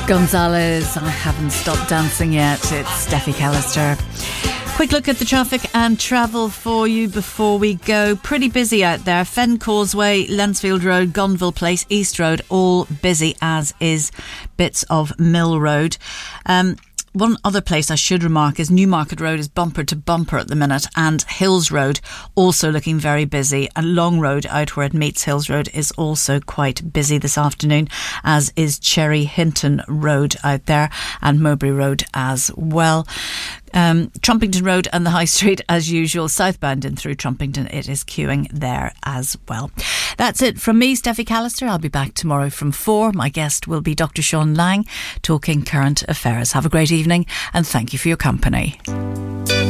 Gonzalez, I haven't stopped dancing yet. It's Steffi Callister. Quick look at the traffic and travel for you before we go. Pretty busy out there. Fen Causeway, Lensfield Road, Gonville Place, East Road, all busy, as is bits of Mill Road. One other place I should remark is Newmarket Road is bumper to bumper at the minute, and Hills Road also looking very busy. And Long Road, out where it meets Hills Road, is also quite busy this afternoon, as is Cherry Hinton Road out there, and Mowbray Road as well. Trumpington Road and the High Street as usual, southbound in through Trumpington, it is queuing there as well. That's it from me, Steffi Callister. I'll be back tomorrow from 4. My guest will be Dr. Sean Lang, talking current affairs. Have a great evening and thank you for your company.